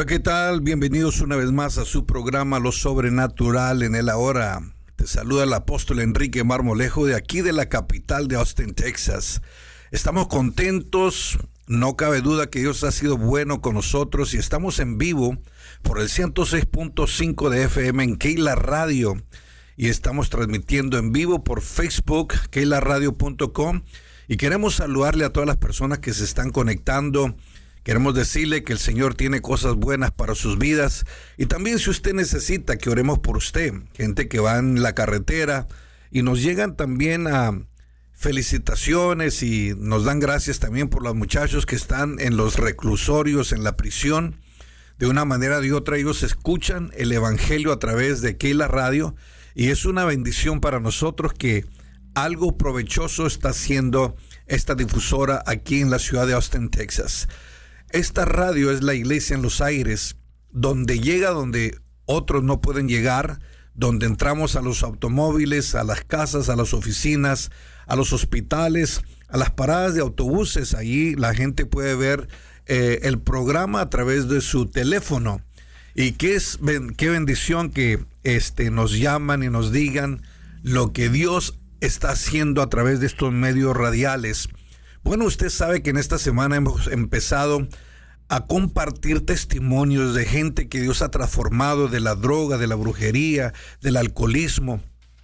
Hola, ¿qué tal? Bienvenidos una vez más a su programa Lo Sobrenatural en el Ahora. Te saluda el apóstol Enrique Marmolejo de aquí de la capital de Austin, Texas. Estamos contentos, no cabe duda que Dios ha sido bueno con nosotros y estamos en vivo por el 106.5 de FM en Keila Radio y estamos transmitiendo en vivo por Facebook, keilaradio.com, y queremos saludarle a todas las personas que se están conectando. Queremos decirle que el Señor tiene cosas buenas para sus vidas y también si usted necesita que oremos por usted, gente que va en la carretera y nos llegan también a felicitaciones y nos dan gracias también por los muchachos que están en los reclusorios, en la prisión. De una manera u otra ellos escuchan el Evangelio a través de Keila Radio y es una bendición para nosotros que algo provechoso está haciendo esta difusora aquí en la ciudad de Austin, Texas. Esta radio es la iglesia en los aires, donde llega donde otros no pueden llegar, donde entramos a los automóviles, a las casas, a las oficinas, a los hospitales, a las paradas de autobuses. Allí la gente puede ver el programa a través de su teléfono. Y qué bendición que nos llaman y nos digan lo que Dios está haciendo a través de estos medios radiales. Bueno, usted sabe que en esta semana hemos empezado a compartir testimonios de gente que Dios ha transformado de la droga, de la brujería, del alcoholismo.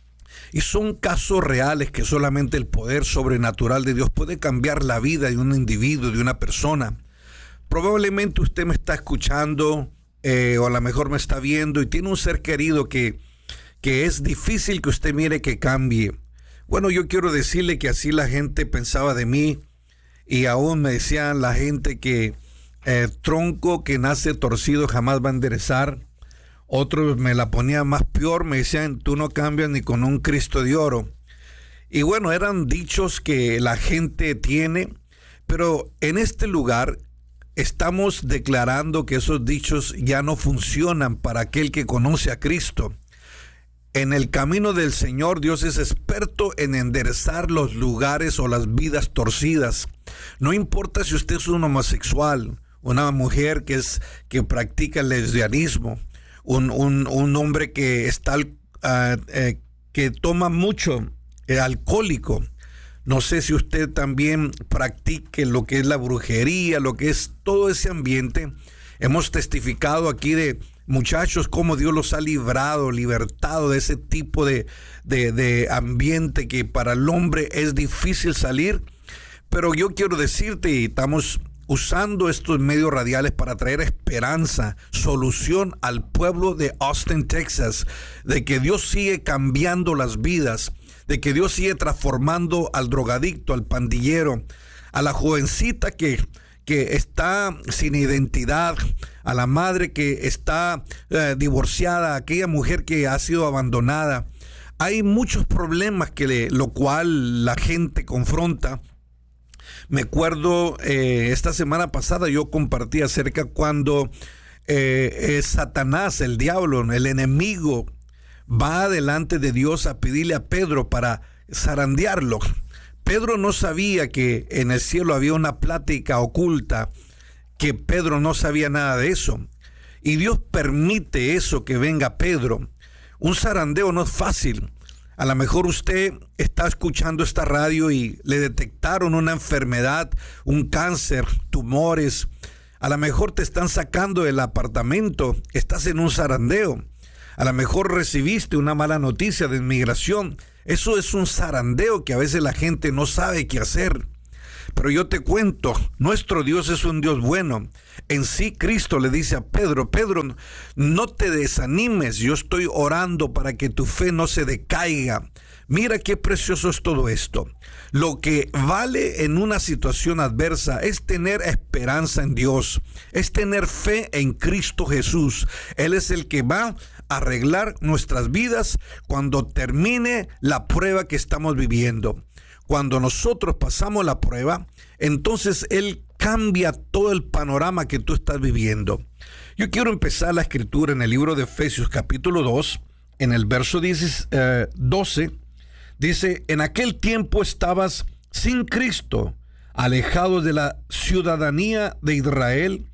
Y son casos reales que solamente el poder sobrenatural de Dios puede cambiar la vida de un individuo, de una persona. Probablemente usted me está escuchando o a lo mejor me está viendo y tiene un ser querido que es difícil que usted mire que cambie. Bueno, yo quiero decirle que así la gente pensaba de mí y aún me decían la gente que tronco que nace torcido jamás va a enderezar. Otros me la ponían más peor, me decían tú no cambias ni con un Cristo de oro. Y bueno, eran dichos que la gente tiene, pero en este lugar estamos declarando que esos dichos ya no funcionan para aquel que conoce a Cristo. En el camino del Señor, Dios es experto en enderezar los lugares o las vidas torcidas. No importa si usted es un homosexual, una mujer que practica el lesbianismo, un hombre que que toma mucho, alcohólico. No sé si usted también practique lo que es la brujería, lo que es todo ese ambiente. Hemos testificado aquí de muchachos, cómo Dios los ha libertado de ese tipo de ambiente que para el hombre es difícil salir. Pero yo quiero decirte, estamos usando estos medios radiales para traer esperanza, solución al pueblo de Austin, Texas, de que Dios sigue cambiando las vidas, de que Dios sigue transformando al drogadicto, al pandillero, a la jovencita que está sin identidad, a la madre que está divorciada, a aquella mujer que ha sido abandonada. Hay muchos problemas lo cual la gente confronta. Me acuerdo, esta semana pasada yo compartí acerca cuando Satanás, el diablo, el enemigo, va delante de Dios a pedirle a Pedro para zarandearlo. Pedro no sabía que en el cielo había una plática oculta, que Pedro no sabía nada de eso. Y Dios permite eso, que venga Pedro. Un zarandeo no es fácil. A lo mejor usted está escuchando esta radio y le detectaron una enfermedad, un cáncer, tumores. A lo mejor te están sacando del apartamento, estás en un zarandeo. A lo mejor recibiste una mala noticia de inmigración. Eso es un zarandeo que a veces la gente no sabe qué hacer. Pero yo te cuento, nuestro Dios es un Dios bueno. En sí, Cristo le dice a Pedro, Pedro, no te desanimes, yo estoy orando para que tu fe no se decaiga. Mira qué precioso es todo esto. Lo que vale en una situación adversa es tener esperanza en Dios, es tener fe en Cristo Jesús. Él es el que va a arreglar nuestras vidas cuando termine la prueba que estamos viviendo. Cuando nosotros pasamos la prueba, entonces Él cambia todo el panorama que tú estás viviendo. Yo quiero empezar la escritura en el libro de Efesios capítulo 2, en el verso 12, dice, en aquel tiempo estabas sin Cristo, alejados de la ciudadanía de Israel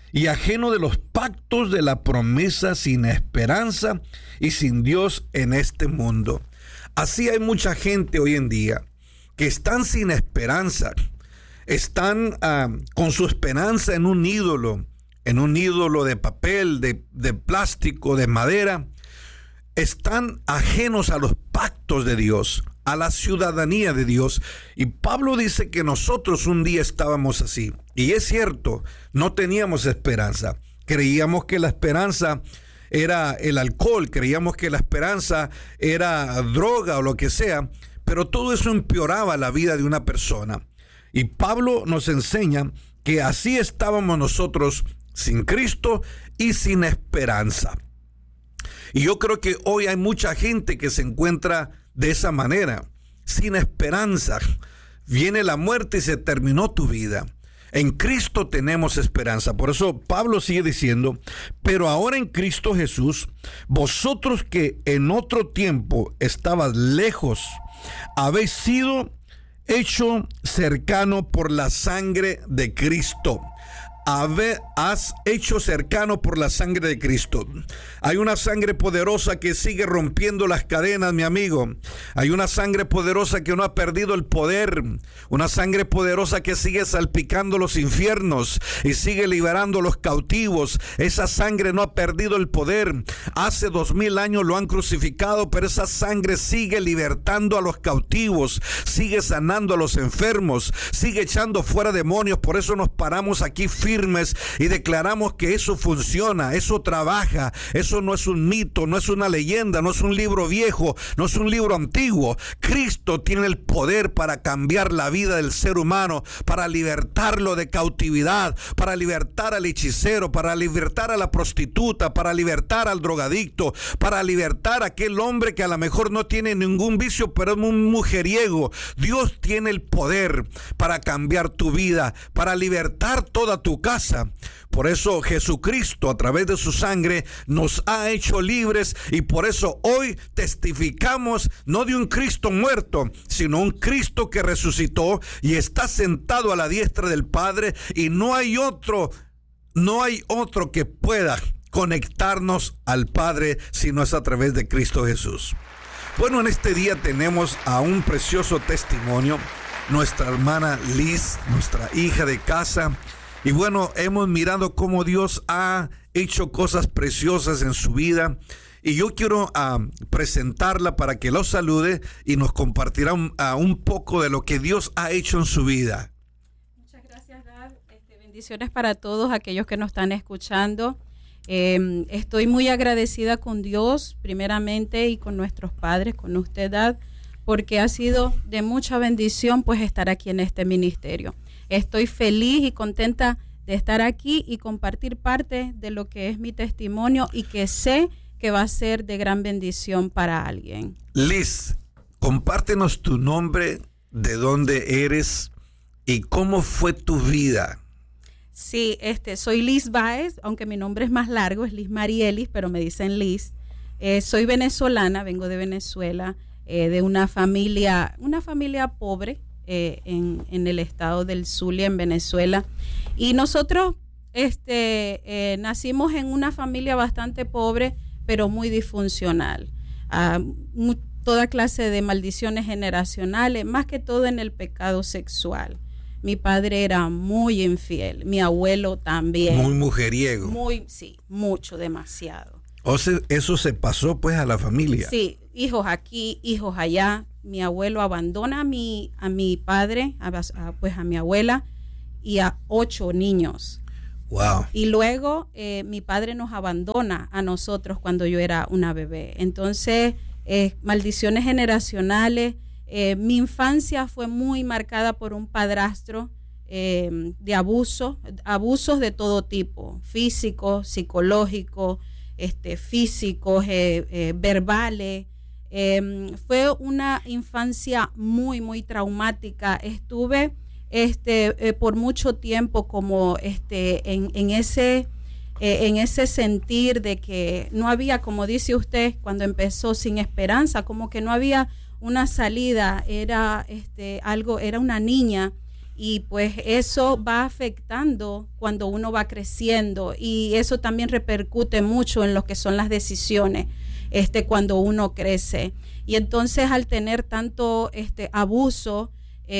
y ajeno de los pactos de la promesa, sin esperanza y sin Dios en este mundo. Así hay mucha gente hoy en día que están sin esperanza, están con su esperanza en un ídolo de papel, de plástico, de madera. Están ajenos a los pactos de Dios, a la ciudadanía de Dios. Y Pablo dice que nosotros un día estábamos así. Y es cierto, no teníamos esperanza. Creíamos que la esperanza era el alcohol, creíamos que la esperanza era droga o lo que sea, pero todo eso empeoraba la vida de una persona. Y Pablo nos enseña que así estábamos nosotros sin Cristo y sin esperanza. Y yo creo que hoy hay mucha gente que se encuentra de esa manera, sin esperanza. Viene la muerte y se terminó tu vida. En Cristo tenemos esperanza. Por eso Pablo sigue diciendo, pero ahora en Cristo Jesús, vosotros que en otro tiempo estabas lejos, habéis sido hecho cercano por la sangre de Cristo. Has hecho cercano por la sangre de Cristo. Hay una sangre poderosa que sigue rompiendo las cadenas, mi amigo. Hay una sangre poderosa que no ha perdido el poder. Una sangre poderosa que sigue salpicando los infiernos y sigue liberando a los cautivos. Esa sangre no ha perdido el poder. Hace 2000 años lo han crucificado, pero esa sangre sigue libertando a los cautivos, sigue sanando a los enfermos, sigue echando fuera demonios. Por eso nos paramos aquí firmes y declaramos que eso funciona, eso trabaja, eso no es un mito, no es una leyenda, no es un libro viejo, no es un libro antiguo. Cristo tiene el poder para cambiar la vida del ser humano, para libertarlo de cautividad, para libertar al hechicero, para libertar a la prostituta, para libertar al drogadicto, para libertar a aquel hombre que a lo mejor no tiene ningún vicio, pero es un mujeriego. Dios tiene el poder para cambiar tu vida, para libertar toda tu casa. Por eso Jesucristo, a través de su sangre, nos ha hecho libres, y por eso hoy testificamos no de un Cristo muerto, sino un Cristo que resucitó y está sentado a la diestra del Padre, y no hay otro que pueda conectarnos al Padre si no es a través de Cristo Jesús. Bueno, en este día tenemos a un precioso testimonio, nuestra hermana Liz, nuestra hija de casa. Y bueno, hemos mirado cómo Dios ha hecho cosas preciosas en su vida. Y yo quiero presentarla para que lo salude y nos compartirá un poco de lo que Dios ha hecho en su vida. Muchas gracias, Dad. Bendiciones para todos aquellos que nos están escuchando. Estoy muy agradecida con Dios, primeramente, y con nuestros padres, con usted, Dad, porque ha sido de mucha bendición pues estar aquí en este ministerio. Estoy feliz y contenta de estar aquí y compartir parte de lo que es mi testimonio y que sé que va a ser de gran bendición para alguien. Liz, compártenos tu nombre, de dónde eres y cómo fue tu vida. Sí, soy Liz Báez, aunque mi nombre es más largo, es Liz Marielis, pero me dicen Liz. Soy venezolana, vengo de Venezuela, de una familia pobre. En el estado del Zulia, en Venezuela, y nosotros nacimos en una familia bastante pobre, pero muy disfuncional, toda clase de maldiciones generacionales, más que todo en el pecado sexual. Mi padre era muy infiel, mi abuelo también. Muy mujeriego. Sí, mucho, demasiado. O sea, eso se pasó pues a la familia. Sí, hijos aquí, hijos allá. Mi abuelo abandona a mi padre, a mi abuela y a 8 niños. Wow. Y luego mi padre nos abandona a nosotros cuando yo era una bebé. Entonces, maldiciones generacionales. Mi infancia fue muy marcada por un padrastro de abusos de todo tipo, físicos, psicológicos, físicos, verbales. Fue una infancia muy, muy traumática. Estuve por mucho tiempo como en ese sentir de que no había, como dice usted, cuando empezó, sin esperanza, como que no había una salida. Era una niña Y pues eso va afectando cuando uno va creciendo, y eso también repercute mucho en lo que son las decisiones cuando uno crece. Y entonces, al tener tanto abuso,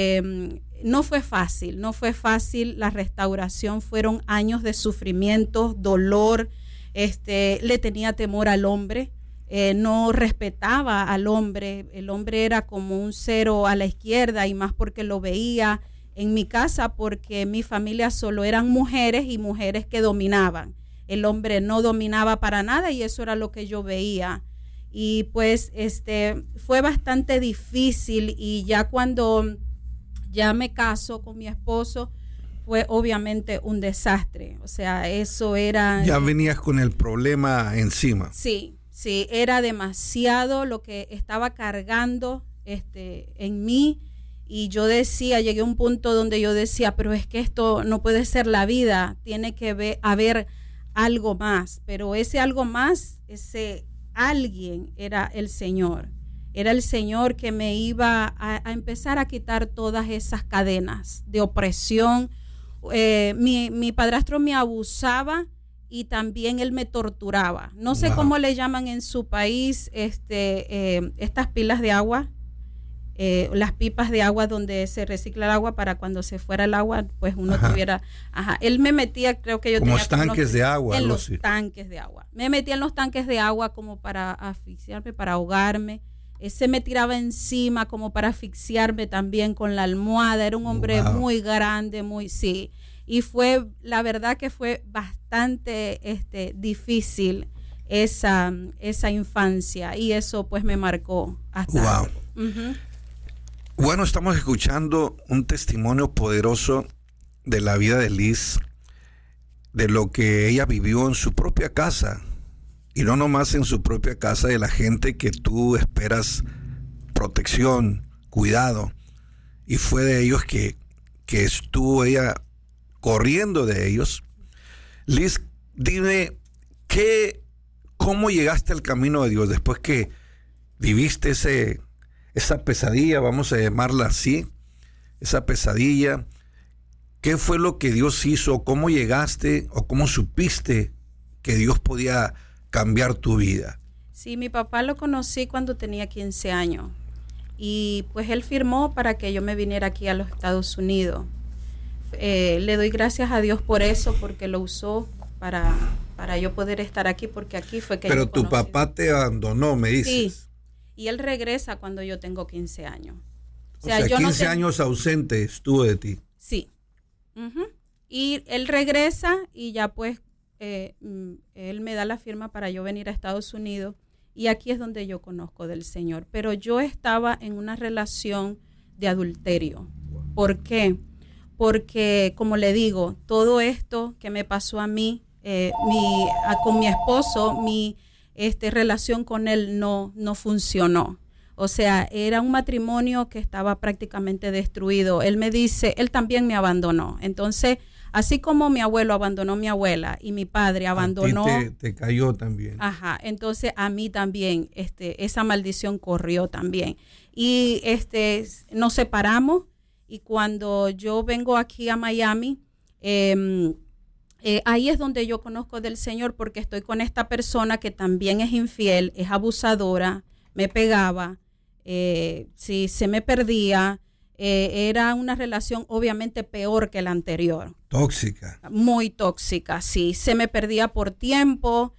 no fue fácil la restauración. Fueron años de sufrimiento, dolor. Le tenía temor al hombre, no respetaba al hombre. El hombre era como un cero a la izquierda, y más porque lo veía en mi casa, porque mi familia solo eran mujeres, y mujeres que dominaban. El hombre no dominaba para nada, y eso era lo que yo veía. Y pues fue bastante difícil, y ya cuando ya me caso con mi esposo, fue obviamente un desastre. O sea, eso era... Ya venías con el problema encima. Sí, era demasiado lo que estaba cargando en mí. Y yo decía, llegué a un punto donde yo decía, pero es que esto no puede ser la vida, tiene que haber algo más. Pero ese algo más, ese alguien era el Señor. Era el Señor que me iba a empezar a quitar todas esas cadenas de opresión. Mi padrastro me abusaba, y también él me torturaba. No sé cómo le llaman en su país estas pilas de agua. Las pipas de agua donde se recicla el agua para cuando se fuera el agua, pues uno tuviera... Él me metía, creo que yo como tenía... Como tanques de agua. En los tanques de agua. Me metía en los tanques de agua como para asfixiarme, para ahogarme. Se me tiraba encima como para asfixiarme también con la almohada. Era un hombre muy grande, sí. Y la verdad que fue bastante difícil esa infancia, y eso pues me marcó hasta... Bueno, estamos escuchando un testimonio poderoso de la vida de Liz, de lo que ella vivió en su propia casa, y no nomás en su propia casa, de la gente que tú esperas protección, cuidado, y fue de ellos que estuvo ella corriendo de ellos. Liz, dime, ¿cómo llegaste al camino de Dios después que viviste esa pesadilla, vamos a llamarla así, esa pesadilla? ¿Qué fue lo que Dios hizo? ¿Cómo llegaste o cómo supiste que Dios podía cambiar tu vida? Sí, mi papá lo conocí cuando tenía 15 años, y pues él firmó para que yo me viniera aquí a los Estados Unidos. Le doy gracias a Dios por eso, porque lo usó para yo poder estar aquí, porque aquí fue que... Pero yo tu conocí. Papá te abandonó, me dices. Sí, y él regresa cuando yo tengo 15 años. O sea, yo 15 años ausente estuvo de ti. Sí. Y él regresa, y ya pues él me da la firma para yo venir a Estados Unidos, y aquí es donde yo conozco del Señor. Pero yo estaba en una relación de adulterio. ¿Por qué? Porque, como le digo, todo esto que me pasó a mí, con mi esposo, mi relación con él no funcionó. O sea, era un matrimonio que estaba prácticamente destruido. Él me dice, él también me abandonó. Entonces, así como mi abuelo abandonó a mi abuela y mi padre abandonó... A ti te cayó también. Entonces a mí también esa maldición corrió también. Y nos separamos, y cuando yo vengo aquí a Miami, ahí es donde yo conozco del Señor, porque estoy con esta persona que también es infiel, es abusadora, me pegaba, si se me perdía, era una relación obviamente peor que la anterior. Tóxica. Muy tóxica, sí. Se me perdía por tiempo,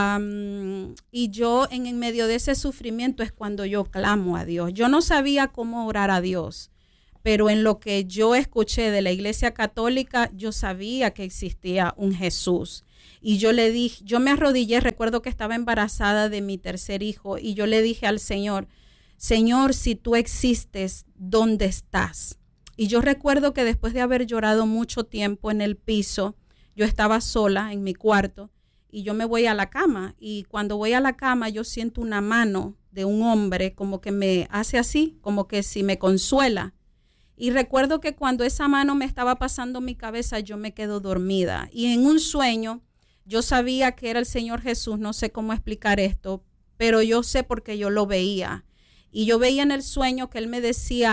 y yo en medio de ese sufrimiento es cuando yo clamo a Dios. Yo no sabía cómo orar a Dios, pero en lo que yo escuché de la Iglesia Católica, yo sabía que existía un Jesús. Y yo le dije, yo me arrodillé, recuerdo que estaba embarazada de mi tercer hijo, y yo le dije al Señor, Señor, si tú existes, ¿dónde estás? Y yo recuerdo que después de haber llorado mucho tiempo en el piso, yo estaba sola en mi cuarto, y yo me voy a la cama, y cuando voy a la cama yo siento una mano de un hombre como que me hace así, como que si me consuela. Y recuerdo que cuando esa mano me estaba pasando mi cabeza, yo me quedo dormida. Y en un sueño, yo sabía que era el Señor Jesús, no sé cómo explicar esto, pero yo sé porque yo lo veía. Y yo veía en el sueño que Él me decía,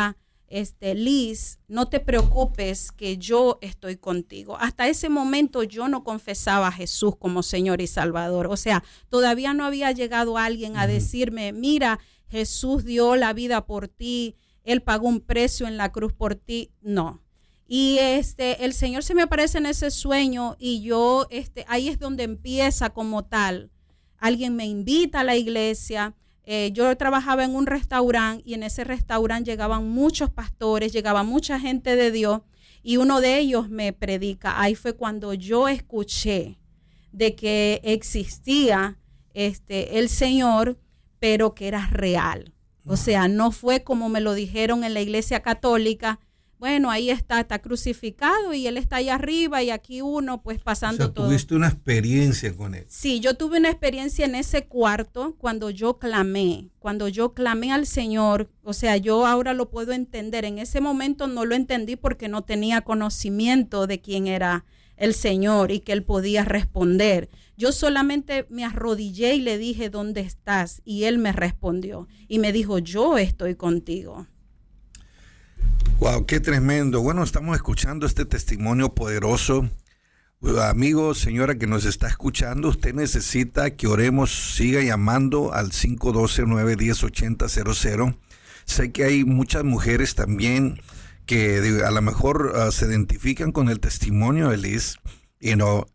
Liz, no te preocupes que yo estoy contigo. Hasta ese momento yo no confesaba a Jesús como Señor y Salvador. O sea, todavía no había llegado alguien a decirme, mira, Jesús dio la vida por ti, Él pagó un precio en la cruz por ti. No. Y el Señor se me aparece en ese sueño y yo, ahí es donde empieza como tal. Alguien me invita a la iglesia. Yo trabajaba en un restaurante y en ese restaurante llegaban muchos pastores, llegaba mucha gente de Dios y uno de ellos me predica. Ahí fue cuando yo escuché de que existía el Señor, pero que era real. O sea, no fue como me lo dijeron en la iglesia católica. Bueno, ahí está crucificado y Él está allá arriba y aquí uno pues pasando todo. ¿Tuviste una experiencia con Él? Sí, yo tuve una experiencia en ese cuarto cuando yo clamé al Señor. O sea, yo ahora lo puedo entender. En ese momento no lo entendí porque no tenía conocimiento de quién era el Señor y que Él podía responder. Yo solamente me arrodillé y le dije, ¿dónde estás? Y Él me respondió y me dijo, yo estoy contigo. Wow, qué tremendo. Bueno, estamos escuchando este testimonio poderoso. Amigo, señora que nos está escuchando, usted necesita que oremos, siga llamando al 512-910-8000. Sé que hay muchas mujeres también que a lo mejor se identifican con el testimonio de Liz y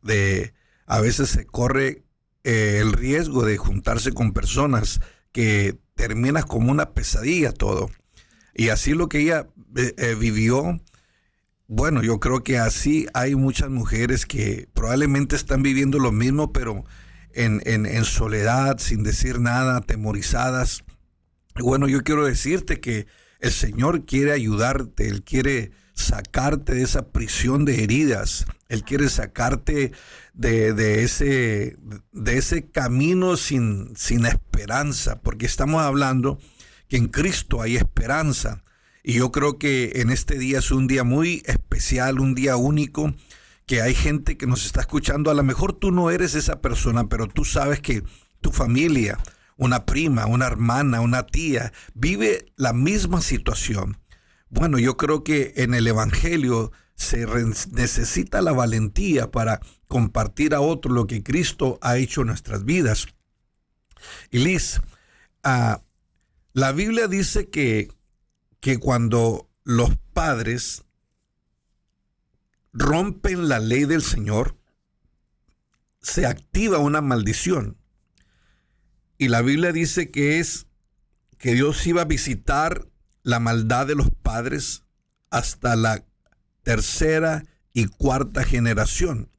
a veces se corre el riesgo de juntarse con personas que terminan como una pesadilla todo. Y así lo que ella vivió, bueno, yo creo que así hay muchas mujeres que probablemente están viviendo lo mismo, pero en soledad, sin decir nada, atemorizadas. Bueno, yo quiero decirte que el Señor quiere ayudarte, Él quiere sacarte de esa prisión de heridas, Él quiere sacarte de ese camino sin esperanza, porque estamos hablando que en Cristo hay esperanza. Y yo creo que en este día es un día muy especial, un día único, que hay gente que nos está escuchando. A lo mejor tú no eres esa persona, pero tú sabes que tu familia, una prima, una hermana, una tía, vive la misma situación. Bueno, yo creo que en el Evangelio se necesita la valentía para compartir a otro lo que Cristo ha hecho en nuestras vidas. Y Liz, la Biblia dice que cuando los padres rompen la ley del Señor, se activa una maldición. Y la Biblia dice que Dios iba a visitar la maldad de los padres hasta la tercera y cuarta generación.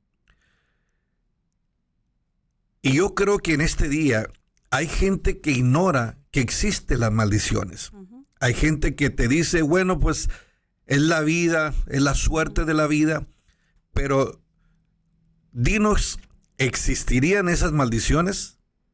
Y yo creo que en este día hay gente que ignora que existen las maldiciones. Uh-huh. Hay gente que te dice, bueno, pues es la vida, es la suerte de la vida, pero dinos, ¿existirían esas maldiciones?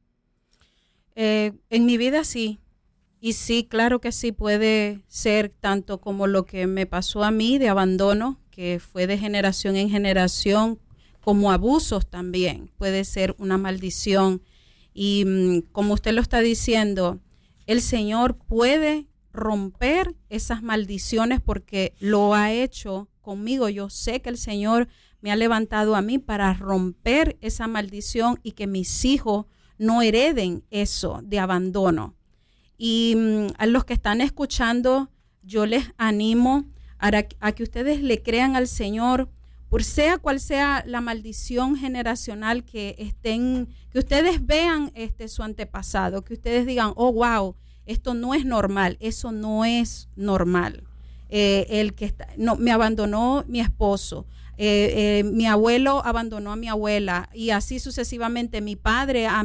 En mi vida sí. Y sí, claro que sí, puede ser tanto como lo que me pasó a mí de abandono, que fue de generación en generación, como abusos también. Puede ser una maldición. Y como usted lo está diciendo, el Señor puede romper esas maldiciones porque lo ha hecho conmigo. Yo sé que el Señor me ha levantado a mí para romper esa maldición y que mis hijos no hereden eso de abandono. Y a los que están escuchando, yo les animo a que ustedes le crean al Señor, por sea cual sea la maldición generacional que ustedes vean su antepasado, que ustedes digan, oh, wow, esto no es normal, eso no es normal. Me abandonó mi esposo, mi abuelo abandonó a mi abuela y así sucesivamente mi padre